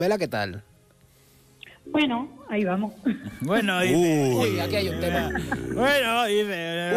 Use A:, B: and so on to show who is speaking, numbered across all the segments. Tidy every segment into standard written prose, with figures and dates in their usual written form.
A: Vela, ¿qué tal?
B: Bueno, ahí vamos.
C: Bueno, dice...
A: Uy, aquí hay un tema.
C: Bueno, dice...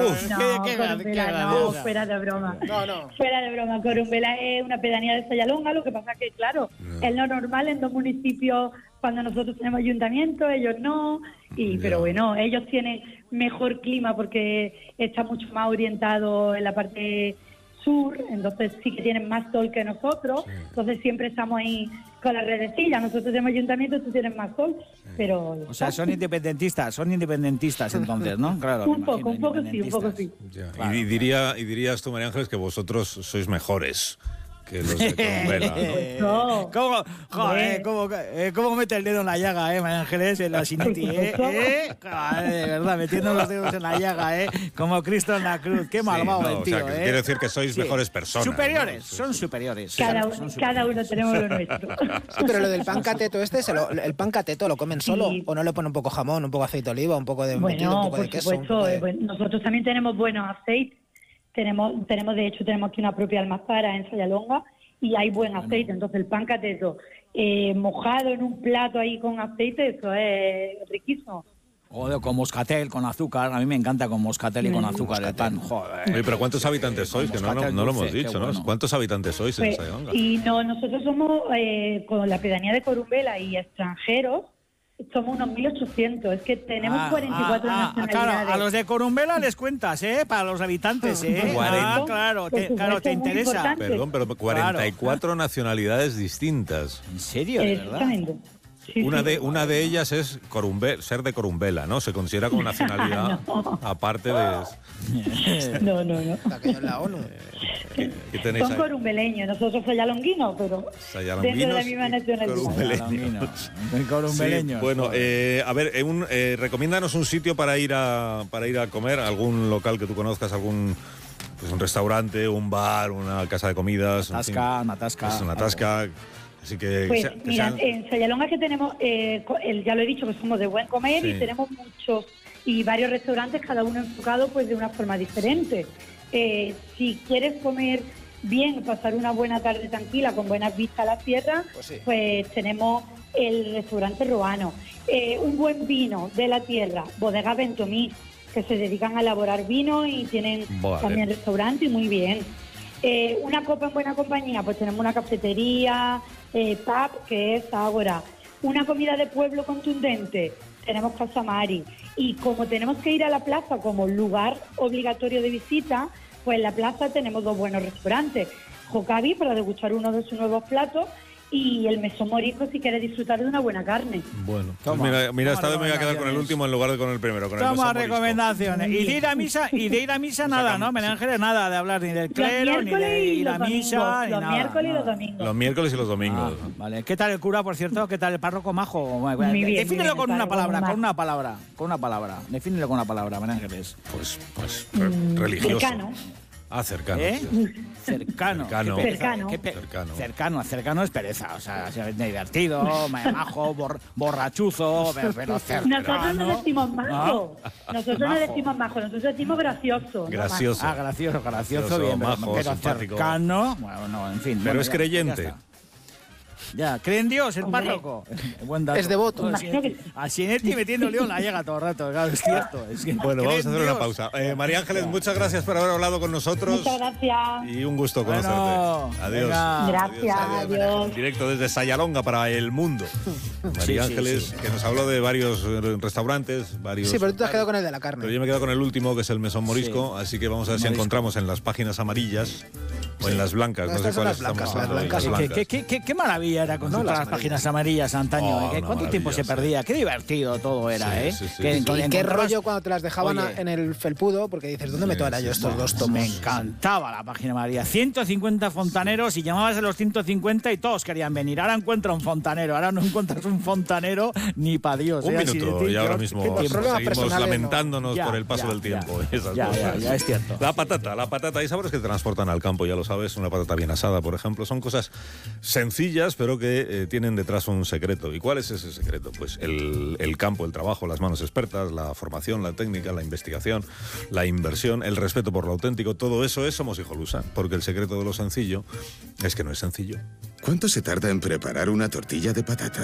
B: No, fuera de broma.
A: No.
B: Fuera de broma. Corumbela es una pedanía de Sayalonga, lo que pasa que, claro, es lo normal en 2 municipios cuando nosotros tenemos ayuntamiento, ellos no. Pero bueno, ellos tienen mejor clima porque está mucho más orientado en la parte sur, entonces sí que tienen más sol que nosotros, entonces siempre estamos ahí con las redecillas. Nosotros tenemos ayuntamiento, tú tienes más sol, pero...
C: O sea, son independentistas entonces, ¿no? Claro.
B: un poco sí.
D: Ya. Claro. Y dirías tú, María Ángeles, que vosotros sois mejores que los de Corumbela, ¿no?
C: ¿Cómo mete el dedo en la llaga, María Ángeles, en la sinitis, de verdad, metiendo los dedos en la llaga, como Cristo en la cruz. Qué malvado el tío,
D: o sea, que quiere decir que sois mejores personas.
C: Superiores,
D: ¿no?
C: son superiores.
B: Cada uno tenemos lo nuestro.
A: Sí, pero lo del pan cateto el pan cateto lo comen solo,
B: Sí.
A: ¿o no le ponen un poco jamón, un poco aceite de oliva, un poco de embutido, un poco
B: Por
A: de queso?
B: supuesto, nosotros también tenemos buenos aceites. Tenemos aquí una propia almazara en Sayalonga y hay buen aceite. Entonces el pan cateto mojado en un plato ahí con aceite, eso es riquísimo.
C: O con moscatel, con azúcar. A mí me encanta con moscatel y con azúcar el pan. Joder.
D: Oye, pero ¿cuántos habitantes sois? Que no lo hemos dicho, ¿no?
C: Bueno.
D: ¿Cuántos habitantes sois en Sayalonga?
B: Y no, nosotros somos, con la pedanía de Corumbela y extranjeros, somos unos 1.800. Es que tenemos 44 nacionalidades.
C: Claro, a los de Corumbela les cuentas, para los habitantes, claro, te interesa.
D: Perdón, pero 44 nacionalidades distintas.
C: ¿En serio? ¿De verdad?
B: Exactamente. Sí,
D: Una de ellas es ser de Corumbela, ¿no? Se considera como nacionalidad aparte de...
B: No.
A: Aquello en la ONU.
D: ¿Qué tenéis
B: Son
D: ahí?
B: corumbeleños, nosotros sayalonguinos, pero dentro de la misma nacionalidad.
C: Corumbeleños.
D: Sí, bueno, a ver, recomiéndanos un sitio para ir a comer, algún local que tú conozcas, un restaurante, un bar, una casa de comidas.
C: Una tasca.
D: Así que...
B: Pues mira, en Sayalonga que tenemos, ya lo he dicho, que somos de buen comer,
D: Sí.
B: y tenemos muchos y varios restaurantes, cada uno enfocado pues de una forma diferente. Si quieres comer bien, pasar una buena tarde tranquila, con buenas vistas a la sierra, pues tenemos el restaurante Roano. Un buen vino de la tierra, Bodega Ventomí, que se dedican a elaborar vino y tienen también restaurante y muy bien. Una copa en buena compañía, pues tenemos una cafetería, pub, que es Ágora. Una comida de pueblo contundente, tenemos Casa Mari. Y como tenemos que ir a la plaza como lugar obligatorio de visita, pues en la plaza tenemos 2 buenos restaurantes. Jocavi, para degustar uno de sus nuevos platos, y el Mesón Morisco si quieres disfrutar de una buena carne.
D: Bueno, mira, esta vez me voy a quedar con el último en lugar de con el primero.
C: Toma recomendaciones. Y de ir a misa nada, ¿no? María Ángeles, nada de hablar ni del clero, ni de ir a misa, ni nada.
B: Los miércoles y los domingos.
D: Los miércoles y los domingos.
C: Vale. ¿Qué tal el cura, por cierto? ¿Qué tal el párroco majo?
B: Muy bien,
C: defínelo con una palabra,
B: con una palabra.
C: Defínelo con una palabra, María Ángeles.
D: Pues religioso.
B: Cercano.
D: Cercano.
C: Cercano. Cercano es pereza, o sea, es divertido, majo, borrachuzo, pero cercano.
B: Nosotros no decimos majo. Nosotros no decimos majo, nosotros decimos gracioso.
D: Gracioso.
C: Gracioso, bien,
D: majo,
C: pero
D: simpático.
C: cercano, bueno, en fin.
D: Pero es creyente.
C: Ya, cree en Dios el párroco. Buen dato.
A: Es devoto.
C: A Sinetti metiendo lío en la llaga todo el rato, claro, es cierto.
D: Bueno, vamos a hacer una pausa. María Ángeles, muchas gracias por haber hablado con nosotros.
B: Muchas gracias.
D: Y un gusto conocerte. Adiós.
B: Gracias, adiós.
D: En directo desde Sayalonga para el mundo. María Ángeles, que nos habló de varios restaurantes, varios...
A: Sí, pero tú te has quedado con el de la carne.
D: Pero yo me he quedado con el último, que es el Mesón Morisco, así que vamos a ver si encontramos en las páginas amarillas o en las blancas. No sé cuáles
A: las blancas.
C: Qué maravilla era consultar las páginas amarillas antaño. ¿Cuánto tiempo se perdía? Qué divertido todo era,
A: Y qué rollo cuando te las dejaban en el felpudo, porque dices, ¿dónde meto ahora yo estos 2 tomos?
C: Me encantaba la página amarilla. 150 fontaneros y llamabas a los 150 y todos querían venir. Ahora encuentra un fontanero. Ahora no encuentras un fontanero ni para Dios.
D: Un minuto, y ahora mismo seguimos lamentándonos por el paso del tiempo.
C: Ya, es cierto.
D: La patata. Hay sabores que te transportan al campo, ya lo ¿sabes? Una patata bien asada, por ejemplo. Son cosas sencillas, pero que tienen detrás un secreto. ¿Y cuál es ese secreto? Pues el campo, el trabajo, las manos expertas, la formación, la técnica, la investigación, la inversión, el respeto por lo auténtico. Todo eso es Somos Hijolusa, porque el secreto de lo sencillo es que no es sencillo.
E: ¿Cuánto se tarda en preparar una tortilla de patata?